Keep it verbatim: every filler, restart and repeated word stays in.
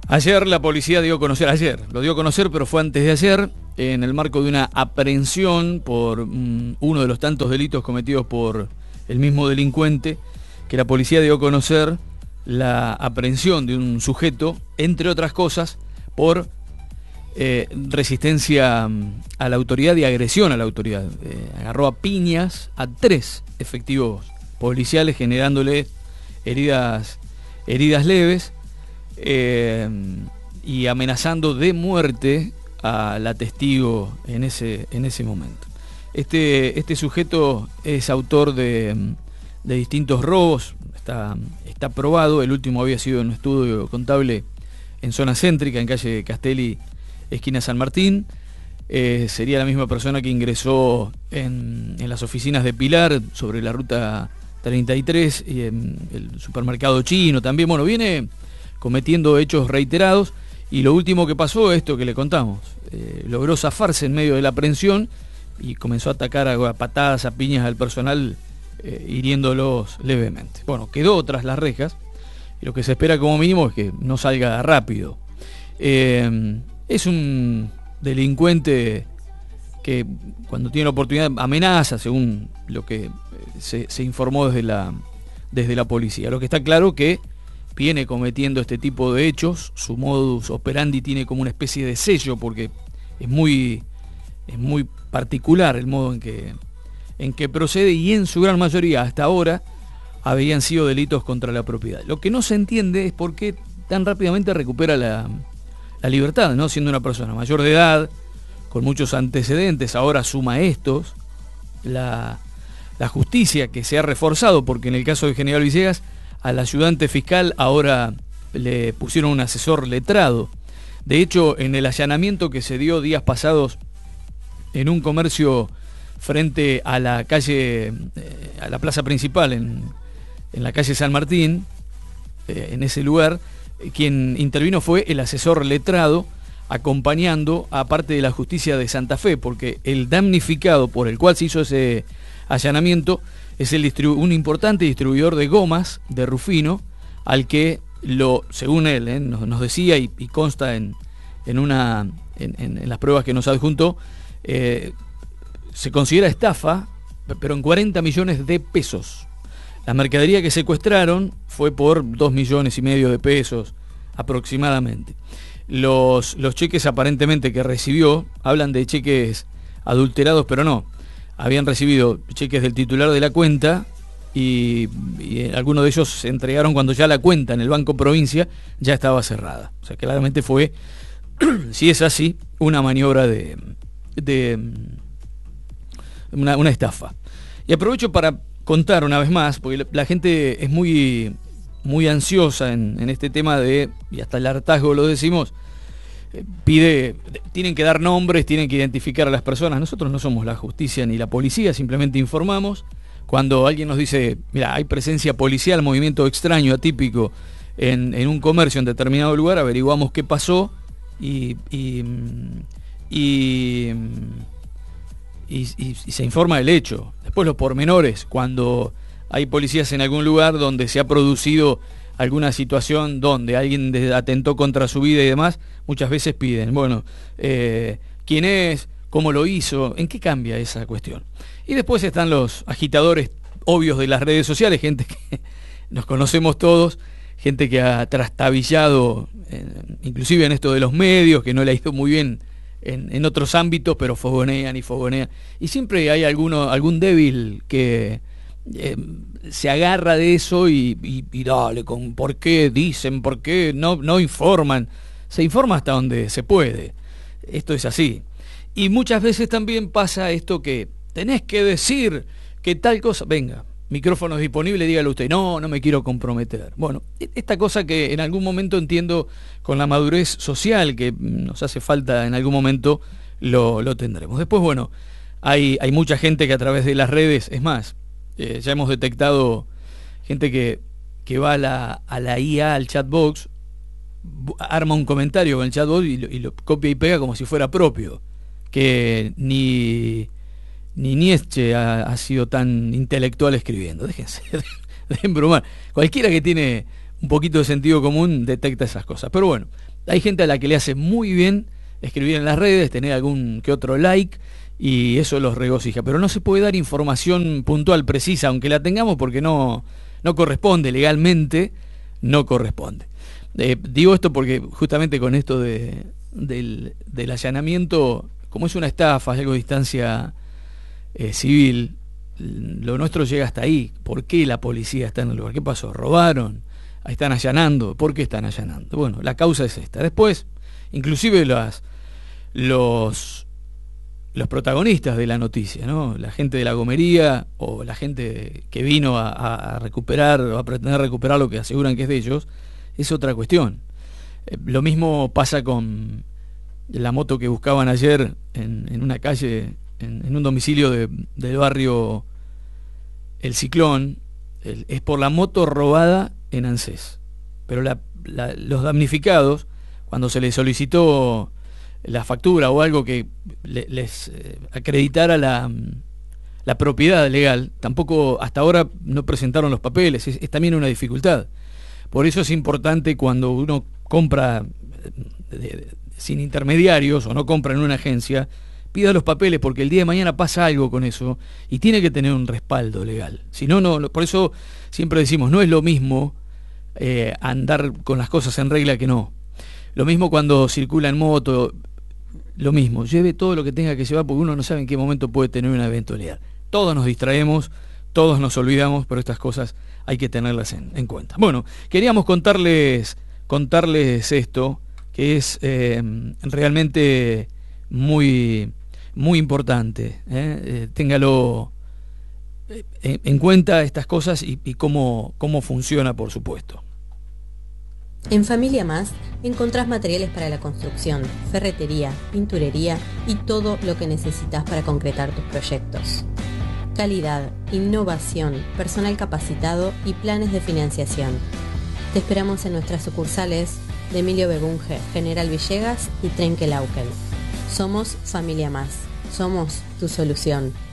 Ayer la policía dio a conocer, ayer, lo dio a conocer, pero fue antes de ayer, en el marco de una aprehensión por um, uno de los tantos delitos cometidos por el mismo delincuente, que la policía dio a conocer la aprehensión de un sujeto, entre otras cosas, por eh, resistencia a la autoridad y agresión a la autoridad. Eh, agarró a piñas a tres efectivos policiales, generándole heridas, heridas leves. Eh, y amenazando de muerte a la testigo en ese, en ese momento. Este, este sujeto es autor de, de distintos robos, está, está probado. El último había sido en un estudio contable en zona céntrica, en calle Castelli, esquina San Martín. Eh, sería la misma persona que ingresó en, en las oficinas de Pilar, sobre la ruta treinta y tres, y en el supermercado chino también. Bueno, viene cometiendo hechos reiterados, y lo último que pasó es esto que le contamos. Eh, logró zafarse en medio de la aprehensión y comenzó a atacar a, a patadas, a piñas al personal, eh, hiriéndolos levemente. Bueno, quedó tras las rejas, y lo que se espera como mínimo es que no salga rápido. Eh, es un delincuente que, cuando tiene la oportunidad, amenaza, según lo que se, se informó desde la, desde la policía. Lo que está claro que viene cometiendo este tipo de hechos. Su modus operandi tiene como una especie de sello, porque es muy, es muy particular el modo en que, en que procede, y en su gran mayoría hasta ahora habían sido delitos contra la propiedad. Lo que no se entiende es por qué tan rápidamente recupera la, la libertad, ¿no? Siendo una persona mayor de edad, con muchos antecedentes, ahora suma estos. La, la justicia, que se ha reforzado, porque en el caso de General Villegas, al ayudante fiscal ahora le pusieron un asesor letrado. De hecho, en el allanamiento que se dio días pasados en un comercio frente a la calle, eh, a la plaza principal, en, en la calle San Martín, eh, en ese lugar, eh, quien intervino fue el asesor letrado, acompañando a parte de la justicia de Santa Fe, porque el damnificado por el cual se hizo ese allanamiento es el distribu- un importante distribuidor de gomas de Rufino, al que, lo, según él, eh, nos, nos decía y, y consta en, en, una, en, en, en las pruebas que nos adjuntó, eh, se considera estafa, pero en cuarenta millones de pesos. La mercadería que secuestraron fue por dos millones y medio de pesos aproximadamente. Los, los cheques aparentemente que recibió hablan de cheques adulterados, pero no. Habían recibido cheques del titular de la cuenta, y, y algunos de ellos se entregaron cuando ya la cuenta en el Banco Provincia ya estaba cerrada. O sea, claramente fue, si es así, una maniobra de, de una, una estafa. Y aprovecho para contar una vez más, porque la, la gente es muy, muy ansiosa en, en este tema de, y hasta el hartazgo lo decimos, pide, tienen que dar nombres, tienen que identificar a las personas. Nosotros no somos la justicia ni la policía, simplemente informamos. Cuando alguien nos dice, mira, hay presencia policial, movimiento extraño, atípico en, en un comercio en determinado lugar, averiguamos qué pasó y y, y, y, y, y se informa del hecho. Después los pormenores, cuando hay policías en algún lugar donde se ha producido alguna situación donde alguien atentó contra su vida y demás, muchas veces piden, bueno, eh, quién es, cómo lo hizo, en qué cambia esa cuestión. Y después están los agitadores obvios de las redes sociales, gente que nos conocemos todos, gente que ha trastabillado, eh, inclusive en esto de los medios, que no le ha ido muy bien en, en otros ámbitos, pero fogonean y fogonean. Y siempre hay alguno, algún débil que Eh, se agarra de eso y, y, y dale, con por qué dicen, por qué no, no informan. Se informa hasta donde se puede. Esto es así. Y muchas veces también pasa esto que tenés que decir que tal cosa, venga, micrófono disponible, dígalo usted, no, no me quiero comprometer. Bueno, esta cosa que en algún momento entiendo, con la madurez social que nos hace falta en algún momento, lo, lo tendremos. Después, bueno, hay, hay mucha gente que a través de las redes, es más, Eh, ya hemos detectado gente que, que va a la, a la I A, al chatbox, arma un comentario con el chatbot y lo, y lo copia y pega como si fuera propio, que ni, ni Nietzsche ha, ha sido tan intelectual escribiendo. Déjense de, de embromar. Cualquiera que tiene un poquito de sentido común detecta esas cosas. Pero bueno, hay gente a la que le hace muy bien escribir en las redes, tener algún que otro like, y eso los regocija. Pero no se puede dar información puntual, precisa, aunque la tengamos, porque no, no corresponde legalmente, no corresponde. Eh, digo esto porque justamente con esto de, del, del allanamiento, como es una estafa, es algo de distancia eh, civil, lo nuestro llega hasta ahí. ¿Por qué la policía está en el lugar? ¿Qué pasó? ¿Robaron? Ahí están allanando. ¿Por qué están allanando? Bueno, la causa es esta. Después, inclusive las, los, los protagonistas de la noticia, ¿no? La gente de la gomería o la gente que vino a, a recuperar o a pretender recuperar lo que aseguran que es de ellos, es otra cuestión. Eh, lo mismo pasa con la moto que buscaban ayer en, en una calle, en, en un domicilio de, del barrio El Ciclón. El, es por la moto robada en ANSES. Pero la, la, los damnificados, cuando se les solicitó la factura o algo que le, les eh, acreditara la, la propiedad legal, tampoco hasta ahora no presentaron los papeles. Es, es también una dificultad. Por eso es importante, cuando uno compra de, de, sin intermediarios o no compra en una agencia, pida los papeles, porque el día de mañana pasa algo con eso y tiene que tener un respaldo legal. Si no, no, por eso siempre decimos, no es lo mismo eh, andar con las cosas en regla que no. Lo mismo cuando circula en moto, lo mismo, lleve todo lo que tenga que llevar, porque uno no sabe en qué momento puede tener una eventualidad. Todos nos distraemos, todos nos olvidamos, pero estas cosas hay que tenerlas en, en cuenta. Bueno, queríamos contarles, contarles esto, que es eh, realmente muy, muy importante. ¿eh? Eh, téngalo en, en cuenta, estas cosas, y, y cómo, cómo funciona, por supuesto. En Familia Más encontrás materiales para la construcción, ferretería, pinturería y todo lo que necesitas para concretar tus proyectos. Calidad, innovación, personal capacitado y planes de financiación. Te esperamos en nuestras sucursales de Emilio Begunge, General Villegas y Trenquelauquen. Somos Familia Más. Somos tu solución.